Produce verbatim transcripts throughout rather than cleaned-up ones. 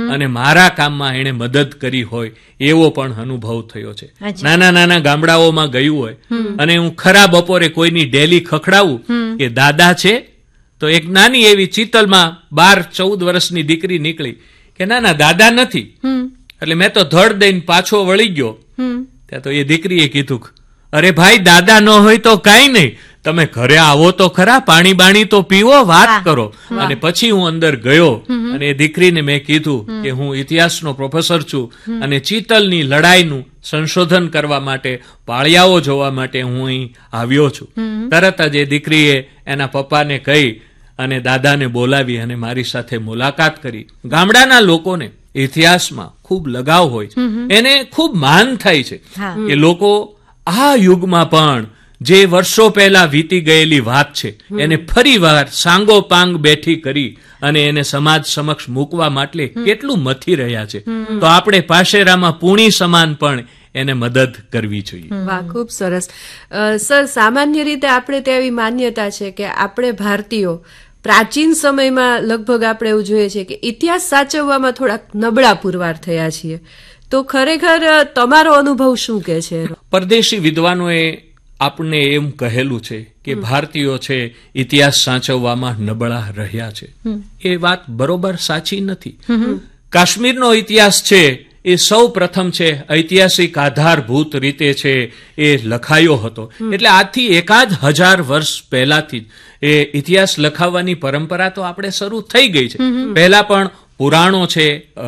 અને મારા કામમાં એને મદદ કરી હોય એવો પણ અનુભવ થયો છે. નાના નાના ગામડાઓમાં ગયું હોય અને હું ખરા બપોરે કોઈની ડેલી ખખડાવું કે દાદા છે, તો એક નાની એવી ચિતલમાં બાર ચૌદ વર્ષની દીકરી નીકળી કે ના ના દાદા નથી. એટલે મેં તો ધડ દઈને પાછો વળી ગયો. ત્યાં તો એ દીકરીએ કીધું, અરે ભાઈ દાદા ન હોય તો કઈ નહીં, તમે ઘરે આવો તો ખરા, પાણી બાણી તો પીવો, વાત કરો. અને પછી હું અંદર ગયો અને એ દીકરીને મેં કીધું કે હું ઇતિહાસનો પ્રોફેસર છું અને ચિતલની લડાઈનું સંશોધન કરવા માટે, પાળિયાઓ જોવા માટે હું અહીં આવ્યો છું. તરત જ એ દીકરીએ એના પપ્પાને કહી અને દાદાને બોલાવી અને મારી સાથે મુલાકાત કરી. ગામડાના લોકોને ઇતિહાસમાં ખૂબ લગાવ હોય છે, એને ખૂબ માન થાય છે કે લોકો આ યુગમાં પણ જે વર્ષો પહેલા વીતી ગયેલી વાત છે એને ફરી વાર સાંગો પાંગ બેઠી કરી અને એને સમાજ સમક્ષ મૂકવા માટે કેટલું મથી રહ્યા છે. તો આપણે પાશેરામાં પૂણી સમાન પણ એને મદદ કરવી જોઈએ. વાહ, ખૂબ સરસ. સર, સામાન્ય રીતે આપણે ત્યાં એવી માન્યતા છે કે આપણે ભારતીયો પ્રાચીન સમયમાં લગભગ આપણે એવું જોઈએ છે કે ઇતિહાસ સાચવવામાં થોડાક નબળા પુરવાર થયા છીએ. તો ખરેખર તમારો અનુભવ શું કે છે? પરદેશી વિદ્વાનોએ આપણને એમ કહેલું છે કે ભારતીયો છે ઇતિહાસ સાચવવામાં નબળા રહ્યા છે. એ વાત બરોબર સાચી નથી. કાશ્મીરનો ઇતિહાસ છે એ સૌ પ્રથમ છે ઐતિહાસિક આધારભૂત રીતે છે એ લખાયો હતો. એટલે આજથી એકાદ હજાર વર્ષ પહેલાથી એ ઇતિહાસ લખાવવાની પરંપરા તો આપણે શરૂ થઈ ગઈ છે. પહેલા પણ પુરાણો છે,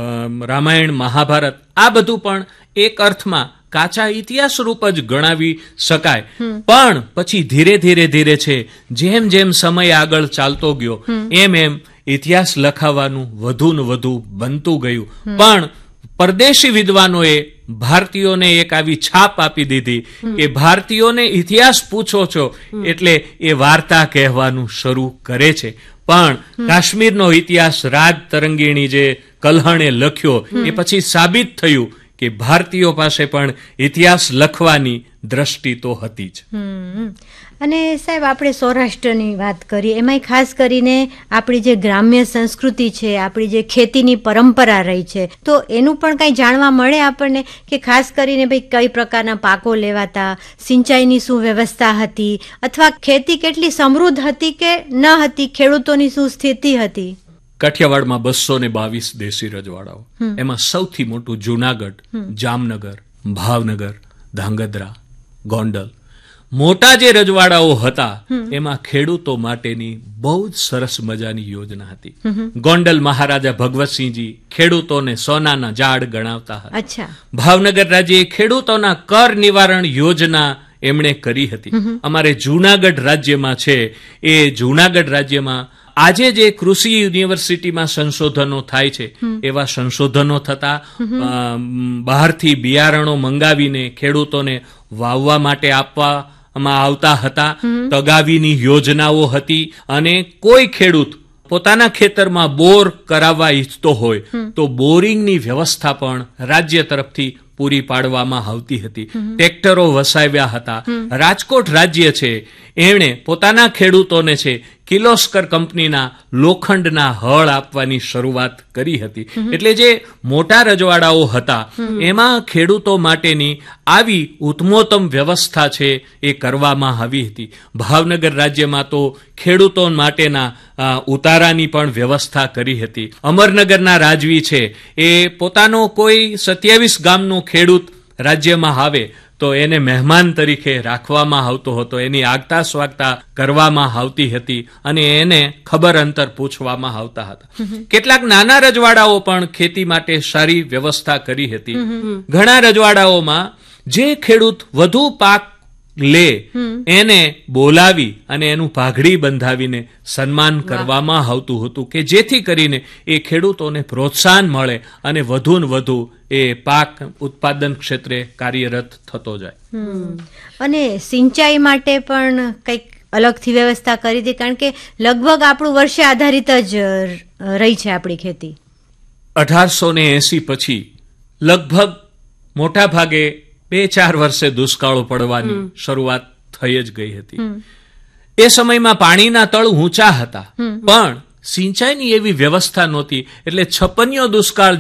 રામાયણ, મહાભારત, આ બધું પણ એક અર્થમાં કાચા ઇતિહાસ રૂપ જ ગણાવી શકાય. પણ પછી ધીરે ધીરે ધીરે છે જેમ જેમ સમય આગળ ચાલતો ગયો એમ એમ ઇતિહાસ લખાવવાનું વધુ ને વધુ બનતું ગયું. પણ પરદેશી વિદ્વાનોએ ભારતીયોને એક આવી છાપ આપી દીધી કે ભારતીયોને ઇતિહાસ પૂછો છો એટલે એ વાર્તા કહેવાનું શરૂ કરે છે. પણ કાશ્મીરનો ઇતિહાસ રાજ તરંગીણી જે કલ્હણે લખ્યો એ પછી સાબિત થયું કે ભારતીયો પાસે પણ ઇતિહાસ લખવાની દ્રષ્ટિ તો હતી જ. અને સાહેબ, આપણે સૌરાષ્ટ્રની વાત કરીએ, એમાંય ખાસ કરીને આપણી જે ગ્રામ્ય સંસ્કૃતિ છે, આપણી જે ખેતીની પરંપરા રહી છે, તો એનું પણ કંઈ જાણવા મળે આપણને કે ખાસ કરીને ભાઈ કઈ પ્રકારના પાકો લેવાતા, સિંચાઈની શું વ્યવસ્થા હતી, અથવા ખેતી કેટલી સમૃદ્ધ હતી કે ન હતી, ખેડૂતોની શું સ્થિતિ હતી? કાઠિયાવાડમાં બસો ને બાવીસ દેશી રજવાડાઓ, એમાં સૌથી મોટું જુનાગઢ, જામનગર, ભાવનગર, ધાંગધ્રા, ગોંડલ, મોટા જે રજવાડાઓ હતા એમાં ખેડૂતો માટેની બહુ જ સરસ મજાની યોજના હતી. ગોંડલ મહારાજા ભગવતસિંહજી ખેડૂતોને સોનાના ઝાડ ગણાવતા હતા. ભાવનગર રાજ્યે ખેડૂતોના કર નિવારણ યોજના એમણે કરી હતી. અમારે જૂનાગઢ રાજ્યમાં છે એ જૂનાગઢ રાજ્યમાં આજે જે કૃષિ યુનિવર્સિટીમાં સંશોધનો થાય છે એવા સંશોધનો થતા, બહારથી બિયારણો મંગાવીને ખેડૂતોને વાવવા માટે આપવામાં આવતા હતા. તગાવીની યોજનાઓ હતી અને કોઈ ખેડૂત પોતાના ખેતરમાં બોર કરાવવા ઈચ્છતો હોય તો બોરિંગની વ્યવસ્થા પણ રાજ્ય તરફથી પૂરી પાડવામાં આવતી હતી. ટ્રેક્ટરો વસાવ્યા હતા. રાજકોટ રાજ્ય છે એમણે પોતાના ખેડૂતોને છે કિર્લોસ્કર કંપનીના લોખંડના હળ આપવાની શરૂઆત કરી હતી. એટલે જે મોટા રજવાડાઓ હતા એમાં ખેડૂતો માટેની આવી ઉત્તમોત્તમ વ્યવસ્થા છે એ કરવામાં આવી હતી. ભાવનગર રાજ્યમાં તો ખેડૂતો માટેના ઉતારાની પણ વ્યવસ્થા કરી હતી. અમરનગરના રાજવી છે એ પોતાનો કોઈ સત્યાવીસ ગામનો ખેડૂત રાજ્યમાં આવે તો એને મહેમાન તરીકે રાખવામાં આવતો હતો, એની આગતા સ્વાગતા કરવામાં આવતી હતી અને એને ખબર અંતર પૂછવામાં આવતા હતા. કેટલાક નાના રજવાડાઓ પણ ખેતી માટે સારી વ્યવસ્થા કરી હતી. ઘણા રજવાડાઓમાં જે ખેડૂત વધુ પાક લે એને બોલાવી અને એનું પાઘડી બંધાવીને સન્માન કરવામાં આવતું હતું કે જેથી કરીને એ ખેડૂતોને પ્રોત્સાહન મળે અને વધુ ને વધુ એ પાક ઉત્પાદન ક્ષેત્રે કાર્યરત થતો જાય. અને સિંચાઈ માટે પણ કંઈક અલગથી વ્યવસ્થા કરી હતી, કારણ કે લગભગ આપણું વર્ષે આધારિત જ રહી છે આપણી ખેતી. અઢારસો ને એસી પછી લગભગ મોટા ભાગે બે ચાર વર્ષે દુષ્કાળો પડવાની શરૂઆત થઈ જ ગઈ હતી. એ સમયમાં પાણીના તળ ઊંચા હતા પણ સિંચાઈની એવી વ્યવસ્થા નહોતી. એટલે છપ્પનિયો દુષ્કાળ